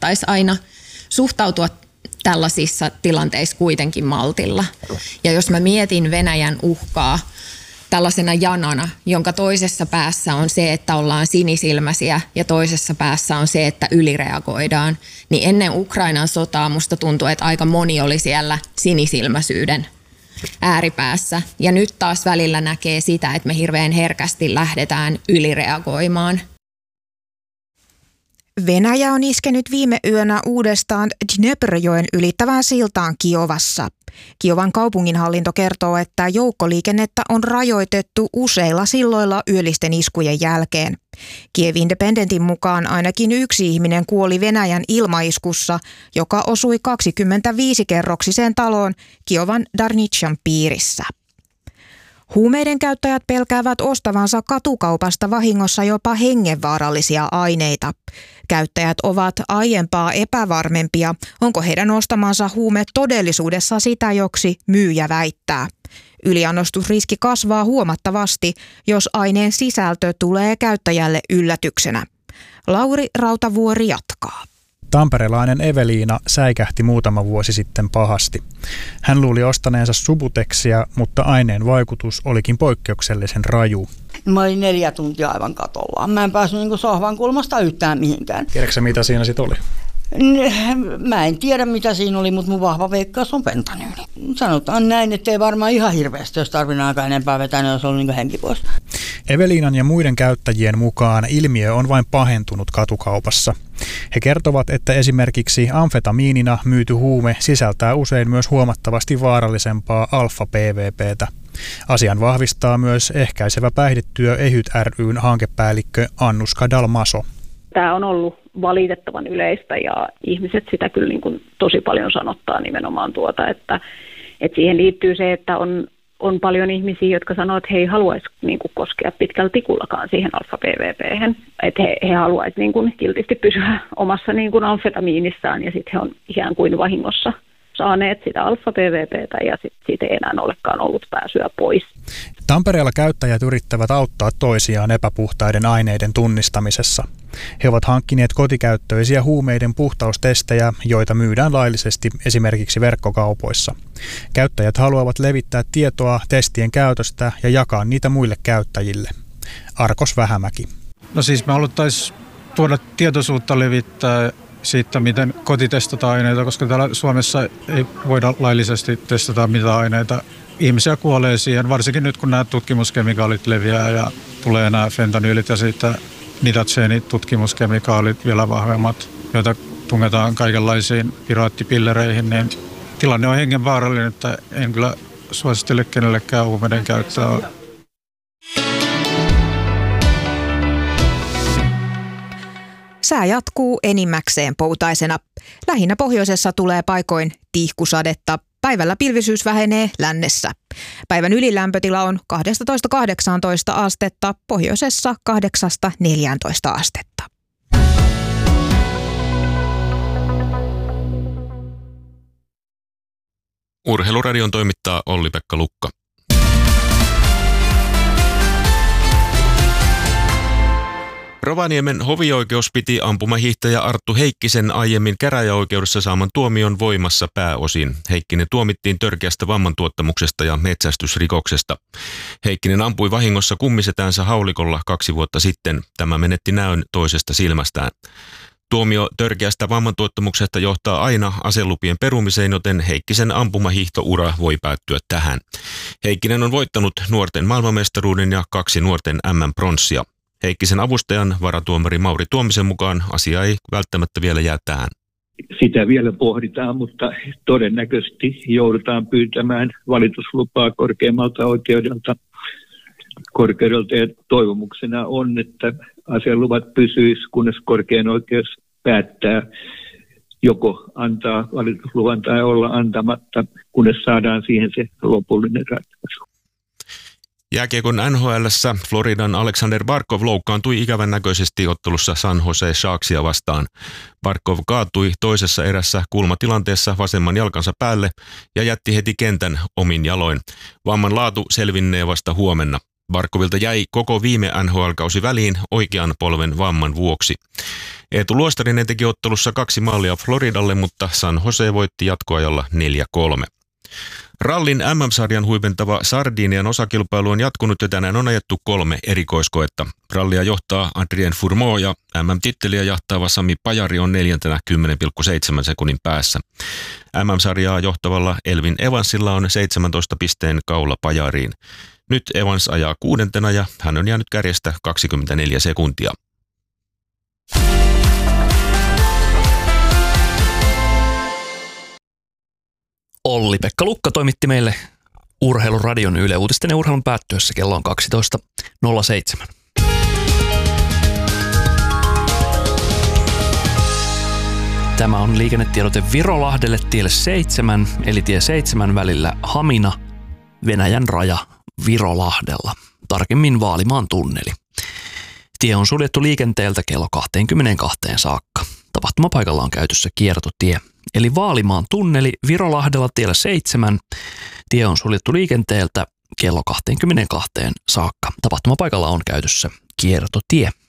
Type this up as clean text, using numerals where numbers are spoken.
kannattaisi aina suhtautua tällaisissa tilanteissa kuitenkin maltilla. Ja jos mä mietin Venäjän uhkaa tällaisena janana, jonka toisessa päässä on se, että ollaan sinisilmäisiä ja toisessa päässä on se, että ylireagoidaan, niin ennen Ukrainan sotaa musta tuntui, että aika moni oli siellä sinisilmäisyyden ääripäässä. Ja nyt taas välillä näkee sitä, että me hirveän herkästi lähdetään ylireagoimaan. Venäjä on iskenyt viime yönä uudestaan Dneprjoen ylittävään siltaan Kiovassa. Kiovan kaupunginhallinto kertoo, että joukkoliikennettä on rajoitettu useilla silloilla yöllisten iskujen jälkeen. Kiev Independentin mukaan ainakin yksi ihminen kuoli Venäjän ilmaiskussa, joka osui 25-kerroksiseen taloon Kiovan Darnichan piirissä. Huumeiden käyttäjät pelkäävät ostavansa katukaupasta vahingossa jopa hengenvaarallisia aineita. Käyttäjät ovat aiempaa epävarmempia, onko heidän ostamansa huume todellisuudessa sitä, joksi myyjä väittää. Yliannostusriski kasvaa huomattavasti, jos aineen sisältö tulee käyttäjälle yllätyksenä. Lauri Rautavuori jatkaa. Tamperelainen Eveliina säikähti muutama vuosi sitten pahasti. Hän luuli ostaneensa Subutexia, mutta aineen vaikutus olikin poikkeuksellisen raju. Mä olin 4 tuntia aivan katolla. Mä en päässyt sohvan kulmasta yhtään mihinkään. Tiedätkö mitä siinä sitten oli? Mä en tiedä mitä siinä oli, mutta mun vahva veikkaus on fentanyyli. Sanotaan näin, ettei varmaan ihan hirveästi, jos tarvinnut aika enempää vetää, niin olisi ollut henki pois. Eveliinan ja muiden käyttäjien mukaan ilmiö on vain pahentunut katukaupassa. He kertovat, että esimerkiksi amfetamiinina myyty huume sisältää usein myös huomattavasti vaarallisempaa alfa-PVP:tä. Asian vahvistaa myös ehkäisevä päihdetyö EHYT ry:n hankepäällikkö Annuska Dalmaso. Tämä on ollut valitettavan yleistä ja ihmiset sitä kyllä niin kuin tosi paljon sanottaa nimenomaan että siihen liittyy se, että on paljon ihmisiä, jotka sanoo, että he ei haluaisi niin kuin koskea pitkällä tikullakaan siihen alfa-PVP:hen. Että he haluaisi niin kuin kiltisti pysyä omassa niin kuin amfetamiinissaan ja sitten he on ikään kuin vahingossa saaneet sitä alfa-PVP:tä ja siitä ei enää olekaan ollut pääsyä pois. Tampereella käyttäjät yrittävät auttaa toisiaan epäpuhtaiden aineiden tunnistamisessa. He ovat hankkineet kotikäyttöisiä huumeiden puhtaustestejä, joita myydään laillisesti esimerkiksi verkkokaupoissa. Käyttäjät haluavat levittää tietoa testien käytöstä ja jakaa niitä muille käyttäjille. Arkos Vähämäki. No siis me haluttaisiin tuoda tietoisuutta levittää siitä, miten kotitestataan aineita, koska täällä Suomessa ei voida laillisesti testata mitään aineita. Ihmisiä kuolee siihen, varsinkin nyt kun nämä tutkimuskemikaalit leviää ja tulee nämä fentanyylit ja sitten nitatseenitutkimuskemikaalit vielä vahvemmat, joita tungetaan kaikenlaisiin piraattipillereihin, niin tilanne on hengenvaarallinen, että en kyllä suosittele kenellekään huumeiden käyttöä. Sää jatkuu enimmäkseen poutaisena. Lähinnä pohjoisessa tulee paikoin tihkusadetta. Päivällä pilvisyys vähenee lännessä. Päivän ylilämpötila on 12–18 astetta, pohjoisessa 8–14 astetta. Urheiluradion toimittaa Olli-Pekka Lukka. Rovaniemen hovioikeus piti ampumahiihtäjä Arttu Heikkisen aiemmin käräjäoikeudessa saaman tuomion voimassa pääosin. Heikkinen tuomittiin törkeästä vammantuottamuksesta ja metsästysrikoksesta. Heikkinen ampui vahingossa kummisetänsä haulikolla 2 vuotta sitten. Tämä menetti näön toisesta silmästään. Tuomio törkeästä vammantuottamuksesta johtaa aina aselupien perumiseen, joten Heikkisen ampumahiihtoura voi päättyä tähän. Heikkinen on voittanut nuorten maailmanmestaruuden ja 2 nuorten MM-pronssia. Heikkisen avustajan varatuomari Mauri Tuomisen mukaan asia ei välttämättä vielä jää tähän. Sitä vielä pohditaan, mutta todennäköisesti joudutaan pyytämään valituslupaa korkeammalta oikeudelta. Ja toivomuksena on, että aseluvat pysyisi, kunnes korkein oikeus päättää joko antaa valitusluvan tai olla antamatta, kunnes saadaan siihen se lopullinen ratkaisu. Jääkiekon NHL:ssä Floridan Alexander Barkov loukkaantui ikävän näköisesti ottelussa San Jose Sharksia vastaan. Barkov kaatui toisessa erässä kulmatilanteessa vasemman jalkansa päälle ja jätti heti kentän omin jaloin. Vamman laatu selvinnee vasta huomenna. Barkovilta jäi koko viime NHL-kausi väliin oikean polven vamman vuoksi. Eetu Luostarinen teki ottelussa 2 maalia Floridalle, mutta San Jose voitti jatkoajalla 4-3. Rallin MM-sarjan huipentava Sardinian osakilpailu on jatkunut ja tänään on ajettu 3 erikoiskoetta. Rallia johtaa Adrien Fourmont ja MM-titteliä jahtaava Sami Pajari on 4. 10,7 sekunnin päässä. MM-sarjaa johtavalla Elvin Evansilla on 17 pisteen kaula Pajariin. Nyt Evans ajaa 6. ja hän on jäänyt kärjestä 24 sekuntia. Olli-Pekka Lukka toimitti meille Urheiluradion Yle Uutisten ja urheilun päättyessä. Kello on 12.07. Tämä on liikennetiedote Virolahdelle tielle 7, eli tie 7 välillä Hamina, Venäjän raja Virolahdella, tarkemmin Vaalimaan tunneli. Tie on suljettu liikenteeltä kello 22 saakka. Tapahtumapaikalla on käytössä kiertotie. Eli Vaalimaan tunneli Virolahdella tiellä 7. Tie on suljettu liikenteeltä kello 22 saakka. Tapahtumapaikalla on käytössä kiertotie.